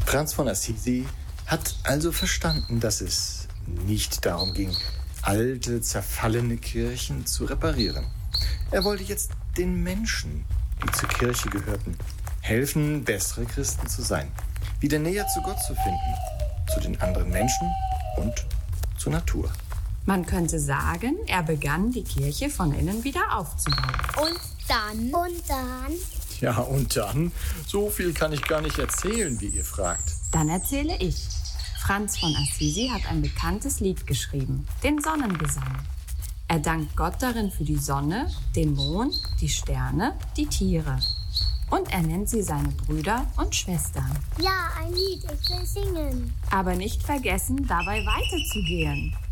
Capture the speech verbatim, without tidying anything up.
Franz von Assisi hat also verstanden, dass es nicht darum ging, alte, zerfallene Kirchen zu reparieren. Er wollte jetzt den Menschen, die zur Kirche gehörten, helfen, bessere Christen zu sein, wieder näher zu Gott zu finden, zu den anderen Menschen und zur Natur. Man könnte sagen, er begann, die Kirche von innen wieder aufzubauen. Und dann? Und dann? Ja, und dann? So viel kann ich gar nicht erzählen, wie ihr fragt. Dann erzähle ich. Franz von Assisi hat ein bekanntes Lied geschrieben, den Sonnengesang. Er dankt Gott darin für die Sonne, den Mond, die Sterne, die Tiere. Und er nennt sie seine Brüder und Schwestern. Ja, ein Lied, ich will singen. Aber nicht vergessen, dabei weiterzugehen.